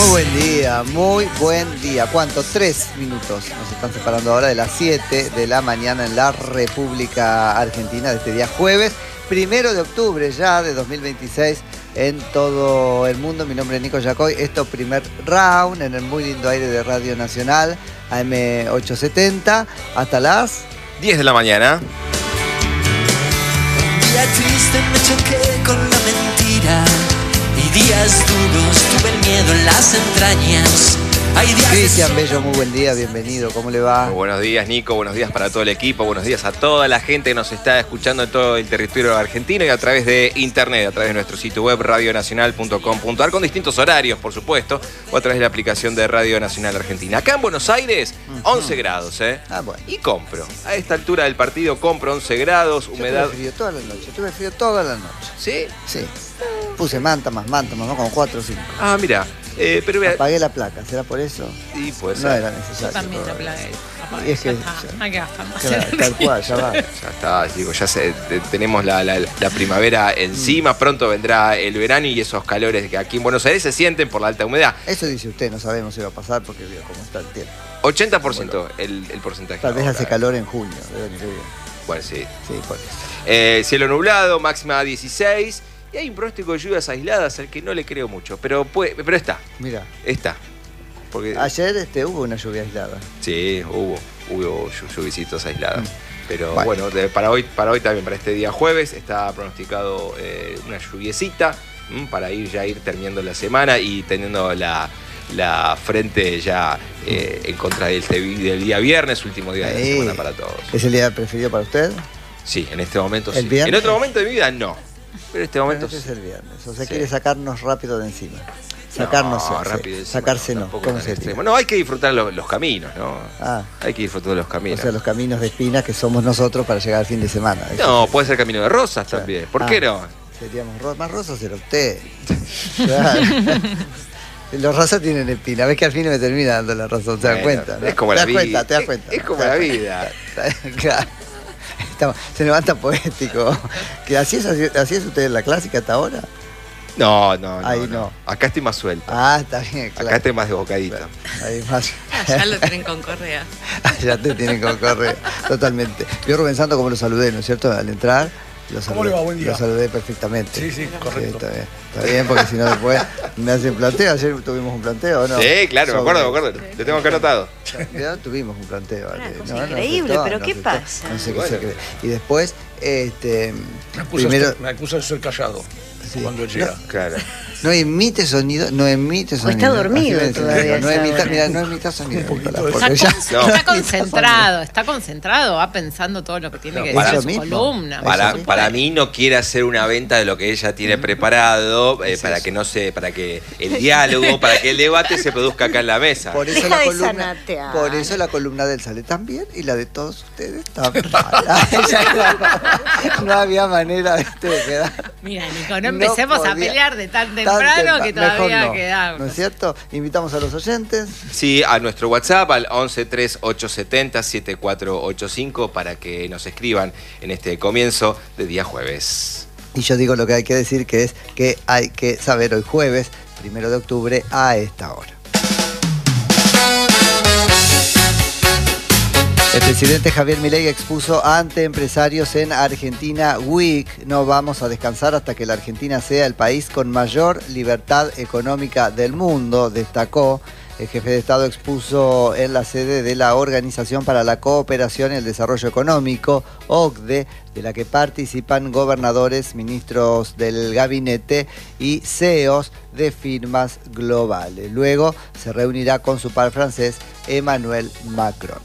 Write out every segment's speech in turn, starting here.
Muy buen día. ¿Cuánto? 3 minutos nos están separando ahora de las 7 de la mañana en la República Argentina de este día jueves, 1 de octubre ya de 2026 en todo el mundo. Mi nombre es Nico Yacoy. Esto primer round en el muy lindo aire de Radio Nacional, AM 870, hasta las 10 de la mañana. Un día triste me choqué con la mentira. Y días duros tuve el miedo en las entrañas. Cristian Bello, muy buen día, bienvenido, ¿cómo le va? Muy buenos días, Nico, buenos días para todo el equipo, buenos días a toda la gente que nos está escuchando en todo el territorio argentino y a través de internet, a través de nuestro sitio web radionacional.com.ar, con distintos horarios, por supuesto, o a través de la aplicación de Radio Nacional Argentina. Acá en Buenos Aires, 11 grados, bueno. Y compro. A esta altura del partido compro 11 grados, humedad. Tuve frío toda la noche, tuve frío toda la noche. ¿Sí? Sí. Puse manta más, ¿no? Como 4 o 5. Ah, mira. Pero apagué la placa, ¿será por eso? Sí, puede ser. No era necesario. Yo también la apagué. Y es que hay que gastar más. Tal cual, ya va. Ya está, digo, tenemos la primavera encima, pronto vendrá el verano y esos calores que aquí en Buenos Aires se sienten por la alta humedad. Eso dice usted, no sabemos si va a pasar porque veo cómo está el tiempo. 80% el porcentaje. Tal vez hace calor en junio. Bueno, sí. Sí, por eso. Cielo nublado, máxima 16. Y hay un pronóstico de lluvias aisladas al que no le creo mucho, pero está. Mira. Está. Porque ayer hubo una lluvia aislada. Sí, hubo lluviecitas aisladas. Pero bueno, para hoy también, para este día jueves, está pronosticado una lluviecita para ir terminando la semana y teniendo la frente ya en contra del día viernes, último día de la semana para todos. ¿Es el día preferido para usted? Sí, en este momento sí. ¿El viernes? En otro momento de mi vida no. Pero en este momento este es el viernes. O sea, sí. Quiere sacarnos rápido de encima. Sacarnos rápido de encima, sacarse no. ¿Cómo sería? No, hay que disfrutar los caminos, ¿no? Hay que disfrutar los caminos. O sea, los caminos de espinas que somos nosotros para llegar al fin de semana. No, puede ser camino de rosas también. ¿Por qué no? Seríamos más rosas era usted. Claro. Los rosas tienen espina. Ves que al fin me termina dando la razón. ¿Te das cuenta? ¿No? Es como la vida. ¿Te das cuenta? Es como la vida. Claro. Se levanta poético. ¿Así es usted en la clásica hasta ahora? No. Ahí no. Acá estoy más suelto. Está bien, claro. Acá estoy más de bocadito. Ahí más. Ya lo tienen con correa. Ya te tienen con correa, totalmente. Yo, Rubén Santos, como lo saludé, ¿no es cierto? Al entrar, ¿Cómo le va? Buen día. Lo saludé perfectamente. Sí, correcto. Sí, está bien, porque si no después me hacen planteo. Ayer tuvimos un planteo, ¿no? Sí, claro, me acuerdo. Lo tengo acá anotado. Ya tuvimos un planteo. Increíble, pero ¿qué pasa? No sé qué se cree. Y después, me acusa de ser callado cuando llega. Claro. No emite sonido. O está dormido todavía. No emita sonido. Está concentrado, va pensando todo lo que tiene que decir en su columna. Para mí no quiere hacer una venta de lo que ella tiene preparado para que el diálogo, para que el debate se produzca acá en la mesa. Por eso la columna del Sale también y la de todos ustedes también. No había manera de quedar. Mira, Nico, no empecemos a pelear de tan temprano que todavía quedamos. ¿No es cierto? Invitamos a los oyentes. Sí, a nuestro WhatsApp al 1138707485 para que nos escriban en este comienzo de día jueves. Y yo digo lo que hay que decir, que es que hay que saber hoy jueves, 1 de octubre, a esta hora. El presidente Javier Milei expuso ante empresarios en Argentina Week: no vamos a descansar hasta que la Argentina sea el país con mayor libertad económica del mundo, destacó. El jefe de Estado expuso en la sede de la Organización para la Cooperación y el Desarrollo Económico, OCDE, de la que participan gobernadores, ministros del gabinete y CEOs de firmas globales. Luego se reunirá con su par francés, Emmanuel Macron.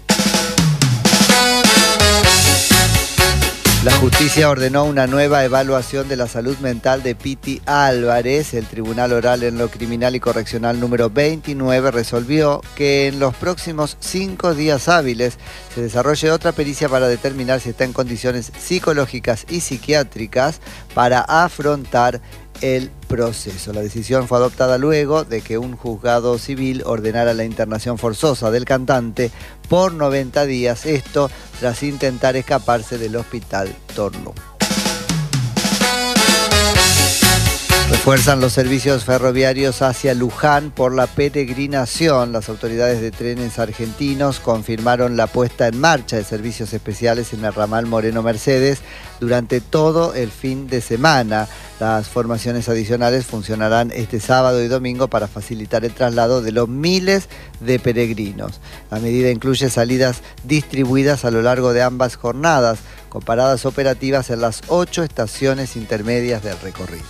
La justicia ordenó una nueva evaluación de la salud mental de Piti Álvarez. El Tribunal Oral en lo Criminal y Correccional número 29 resolvió que en los próximos 5 días hábiles se desarrolle otra pericia para determinar si está en condiciones psicológicas y psiquiátricas para afrontar el proceso. La decisión fue adoptada luego de que un juzgado civil ordenara la internación forzosa del cantante por 90 días, esto tras intentar escaparse del hospital Torno. Refuerzan los servicios ferroviarios hacia Luján por la peregrinación. Las autoridades de trenes argentinos confirmaron la puesta en marcha de servicios especiales en el ramal Moreno Mercedes durante todo el fin de semana. Las formaciones adicionales funcionarán este sábado y domingo para facilitar el traslado de los miles de peregrinos. La medida incluye salidas distribuidas a lo largo de ambas jornadas, con paradas operativas en las 8 estaciones intermedias del recorrido.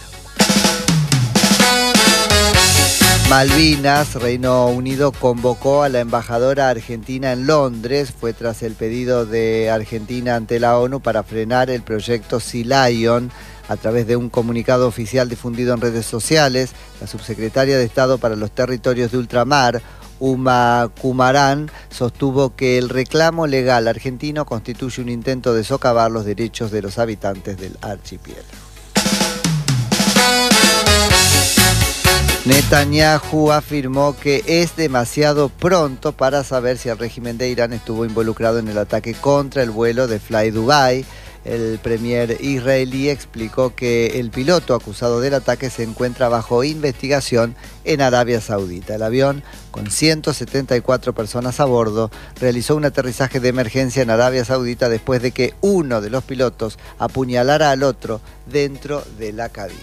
Malvinas, Reino Unido convocó a la embajadora argentina en Londres. Fue tras el pedido de Argentina ante la ONU para frenar el proyecto Sea Lion. A través de un comunicado oficial difundido en redes sociales, la subsecretaria de Estado para los Territorios de Ultramar, Uma Kumaran, sostuvo que el reclamo legal argentino constituye un intento de socavar los derechos de los habitantes del archipiélago. Netanyahu afirmó que es demasiado pronto para saber si el régimen de Irán estuvo involucrado en el ataque contra el vuelo de Fly Dubai. El premier israelí explicó que el piloto acusado del ataque se encuentra bajo investigación en Arabia Saudita. El avión, con 174 personas a bordo, realizó un aterrizaje de emergencia en Arabia Saudita después de que uno de los pilotos apuñalara al otro dentro de la cabina.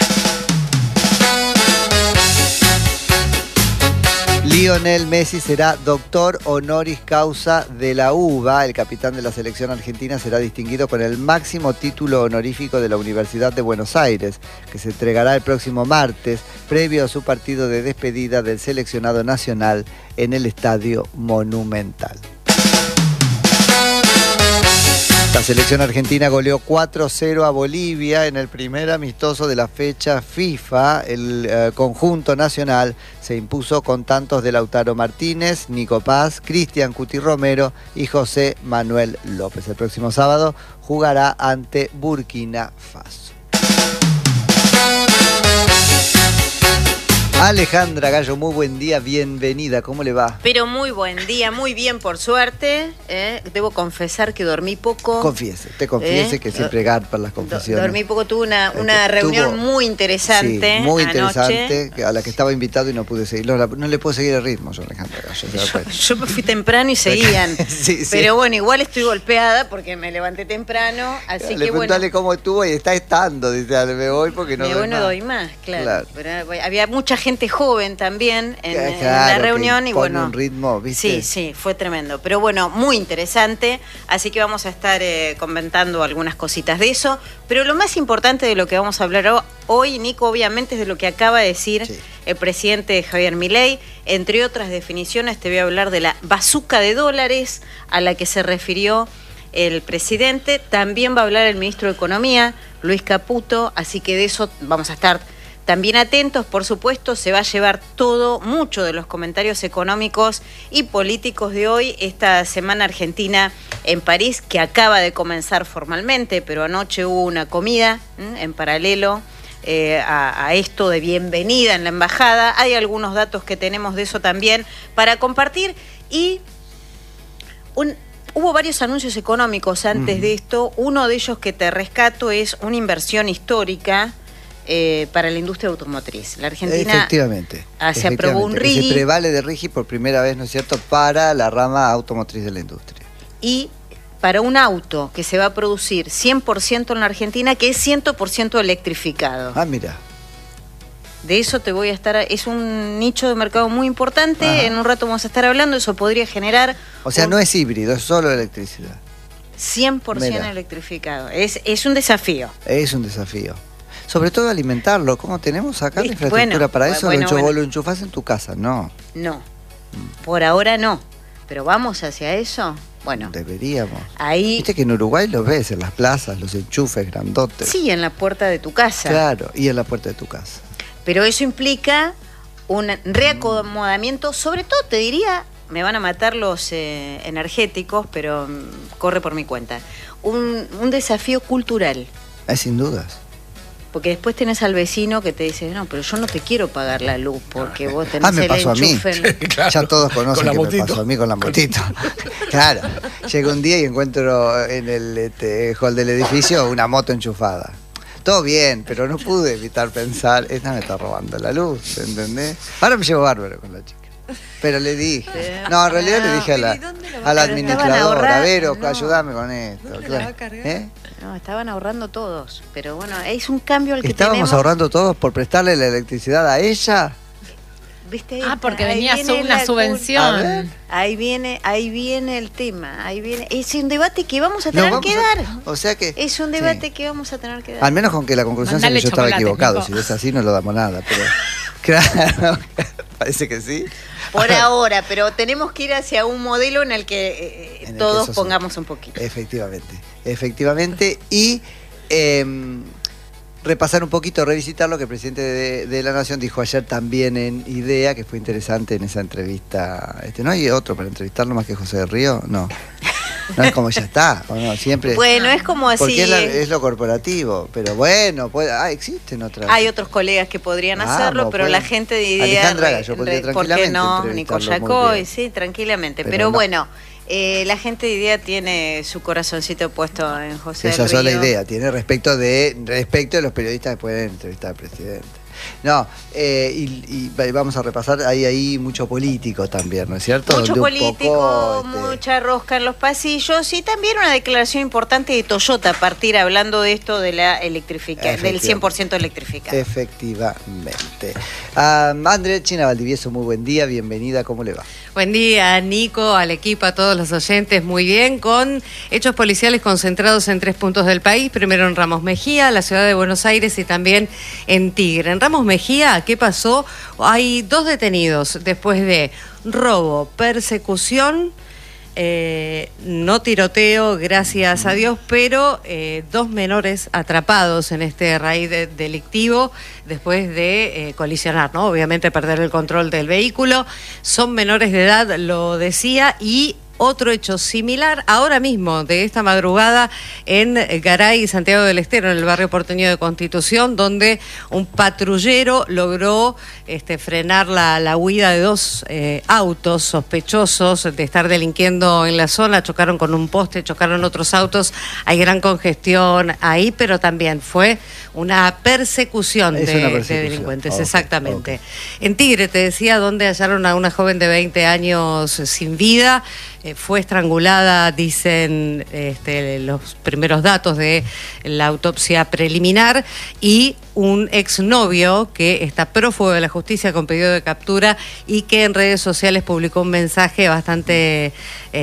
Lionel Messi será doctor honoris causa de la UBA. El capitán de la selección argentina será distinguido con el máximo título honorífico de la Universidad de Buenos Aires, que se entregará el próximo martes, previo a su partido de despedida del seleccionado nacional en el Estadio Monumental. La selección argentina goleó 4-0 a Bolivia en el primer amistoso de la fecha FIFA. El conjunto nacional se impuso con tantos de Lautaro Martínez, Nico Paz, Cristian Cuti Romero y José Manuel López. El próximo sábado jugará ante Burkina Faso. Alejandra Gallo, muy buen día, bienvenida, ¿cómo le va? Pero muy buen día, muy bien por suerte. Debo confesar que dormí poco. Confiese que siempre garpan las confesiones. Dormí poco, tuve una reunión muy interesante. Sí, muy interesante, anoche, a la que estaba invitado y no pude seguir. No le puedo seguir el ritmo yo, Alejandra Gallo. Yo me fui temprano y seguían. Sí. Pero bueno, igual estoy golpeada porque me levanté temprano, así que preguntale cómo estuvo y está estando, dice, me voy porque no doy más, claro. Pero había mucha gente joven también en la reunión y bueno, un ritmo, ¿viste? Sí, fue tremendo, pero bueno, muy interesante, así que vamos a estar comentando algunas cositas de eso, pero lo más importante de lo que vamos a hablar hoy, Nico, obviamente es de lo que acaba de decir el presidente Javier Milei. Entre otras definiciones te voy a hablar de la bazuca de dólares a la que se refirió el presidente. También va a hablar el ministro de Economía, Luis Caputo, así que de eso vamos a estar también atentos. Por supuesto, se va a llevar mucho de los comentarios económicos y políticos de hoy, esta semana argentina en París, que acaba de comenzar formalmente, pero anoche hubo una comida en paralelo a esto de bienvenida en la embajada. Hay algunos datos que tenemos de eso también para compartir y hubo varios anuncios económicos antes de esto. Uno de ellos que te rescato es una inversión histórica para la industria automotriz. La Argentina efectivamente se aprobó un RIGI. Se prevale de RIGI por primera vez, ¿no es cierto?, para la rama automotriz de la industria. Y para un auto que se va a producir 100% en la Argentina, que es 100% electrificado. Ah, mira. De eso te voy a estar... Es un nicho de mercado muy importante. Ajá. En un rato vamos a estar hablando. Eso podría generar... O sea, no es híbrido, es solo electricidad. 100% electrificado. Es un desafío. Es un desafío. Sobre todo alimentarlo. ¿Cómo tenemos acá la infraestructura para eso? ¿Vos lo enchufás en tu casa? No. No. Por ahora no. Pero vamos hacia eso. Bueno. Deberíamos. Ahí... Viste que en Uruguay los ves en las plazas, los enchufes grandotes. Sí, en la puerta de tu casa. Claro, y en la puerta de tu casa. Pero eso implica un reacomodamiento, sobre todo te diría, me van a matar los energéticos, pero corre por mi cuenta, un desafío cultural. Sin dudas. Porque después tenés al vecino que te dice, no, pero yo no te quiero pagar la luz porque vos tenés me pasó el enchufe. A mí. Claro. Ya todos conocen que me pasó a mí con la motito. Claro, llego un día y encuentro en el hall del edificio una moto enchufada. todo bien, pero no pude evitar pensar, esta me está robando la luz, ¿entendés? Ahora me llevo bárbaro con la chica. Pero le dije, no, en realidad le dije a la administradora, Vero, ayúdame con esto. ¿Dónde la va a cargar? No, estaban ahorrando todos, pero bueno, es un cambio al que ¿Estábamos tenemos. ahorrando todos por prestarle la electricidad a ella? ¿Viste? Porque Ahí venía viene una la subvención. Ahí viene el tema, es un debate que vamos a tener que dar. O sea que Es un debate que vamos a tener que dar. al menos con que la conclusión sea que Mandale yo estaba chocolate, equivocado. Nico. Si es así, no lo damos nada. Pero claro, parece que sí. Por ahora, pero tenemos que ir hacia un modelo en el que En el que todos sos pongamos un poquito. Efectivamente. Y repasar un poquito, revisitar lo que el presidente de la Nación dijo ayer también en IDEA, que fue interesante en esa entrevista. ¿No hay otro para entrevistarlo más que José del Río? No. No es como ya está, ¿o no? Siempre. Bueno, es como así. Porque es lo corporativo, pero bueno, existen otras. Hay otros colegas que podrían hacerlo, pero la gente de IDEA. Alejandra Gallo podría ¿por qué tranquilamente no? Nico entrevistarlo muy Yacoy, bien. sí, tranquilamente. Pero Pero no. bueno, la gente de IDEA tiene su corazoncito puesto en José del Esa Río. sola idea tiene respecto de los periodistas que pueden entrevistar al presidente. No, y vamos a repasar, hay ahí mucho político también, ¿no es cierto? Mucho Donde un político, poco, mucha rosca en los pasillos y también una declaración importante de Toyota a partir hablando de esto de la del 100% electrificado. Efectivamente. Andrea China Valdivieso, muy buen día, bienvenida, ¿cómo le va? Buen día, Nico, al equipo, a todos los oyentes. Muy bien, con hechos policiales concentrados en 3 puntos del país. Primero en Ramos Mejía, la ciudad de Buenos Aires, y también en Tigre. En Ramos Mejía, ¿qué pasó? Hay 2 detenidos después de robo, persecución, no tiroteo, gracias a Dios, pero 2 menores atrapados en este raíz delictivo después de colisionar, ¿no? Obviamente perder el control del vehículo. Son menores de edad, lo decía, y otro hecho similar ahora mismo, de esta madrugada, en Garay y Santiago del Estero, en el barrio porteño de Constitución, donde un patrullero logró frenar la huida de 2 autos sospechosos de estar delinquiendo en la zona. Chocaron con un poste, chocaron otros autos, hay gran congestión ahí, pero también fue una persecución, de delincuentes, okay, exactamente. Okay. En Tigre, te decía, donde hallaron a una joven de 20 años sin vida. Fue estrangulada, dicen los primeros datos de la autopsia preliminar, y un exnovio que está prófugo de la justicia con pedido de captura y que en redes sociales publicó un mensaje bastante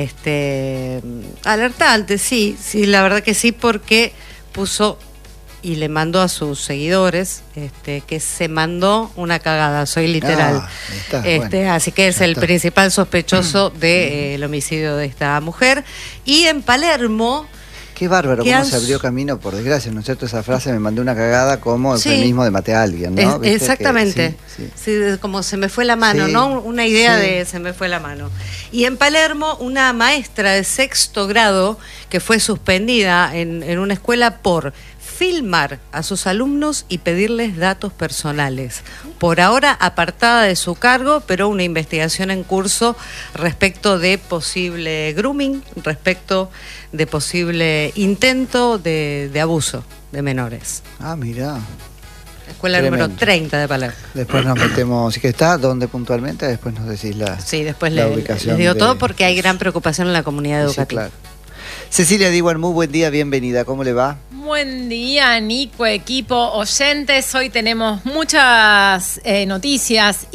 alertante, sí, la verdad que sí, porque puso y le mandó a sus seguidores que se mandó una cagada, soy literal. Bueno, así que es el principal sospechoso del homicidio de esta mujer. Y en Palermo... Qué bárbaro, cómo se abrió camino, por desgracia, ¿no es cierto? Esa frase, me mandó una cagada, como el mismo de maté a alguien, ¿no? Exactamente. Sí, como se me fue la mano, ¿no? Una idea de se me fue la mano. Y en Palermo, una maestra de 6º grado que fue suspendida en una escuela por filmar a sus alumnos y pedirles datos personales. Por ahora apartada de su cargo, pero una investigación en curso respecto de posible grooming, respecto de posible intento de abuso de menores. Ah, mirá. Escuela número 30 de Palermo. Después nos metemos, ¿sí que está? ¿Dónde puntualmente? Después nos decís después la ubicación. Les digo todo, porque hay gran preocupación en la comunidad educativa. Sí, claro. Cecilia Diwan, muy buen día, bienvenida, ¿cómo le va? Buen día, Nico, equipo, oyentes. Hoy tenemos muchas noticias